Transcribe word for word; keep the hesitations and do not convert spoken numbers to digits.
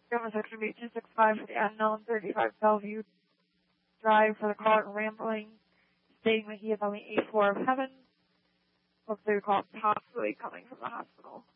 Government Section B two six five for the unknown, thirty-five Bellevue Drive for the caller rambling, stating that he is on the eighth floor of heaven. Looks like the call possibly coming from the hospital.